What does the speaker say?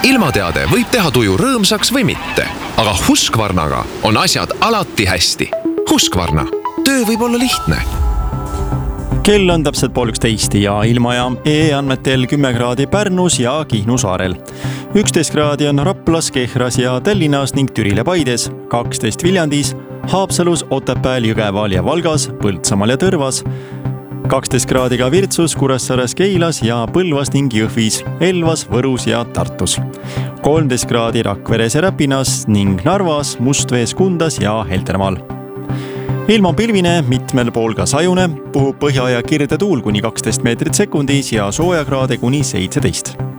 Ilmateade võib teha tuju rõõmsaks või mitte, aga Husqvarnaga on asjad alati hästi. Husqvarna. Töö võib olla lihtne. Kell on täpselt 11 ja ilmaja andmetel 10 kraadi Pärnus ja Kihnu saarel. 11 kraadi on Raplas, Kehras ja Tallinnas ning Türil ja Paides, 12 Viljandis, Haapsalus, Otepääl, Jõgeval ja Valgas, Põltsamaal ja Tõrvas, 12 kraadi ka Virtsus, Kuressaares, Keilas ja Põlvas ning Jõhvis, Elvas, Võrus ja Tartus. 13 kraadi Rakveres ja Räpinas ning Narvas, Mustvees, Kundas ja Heltermaal. Ilm on pilvine, mitmel pool ka sajune, puhub põhja- ja kirde tuul kuni 12 meetrit sekundis ja soojakraade kuni 17.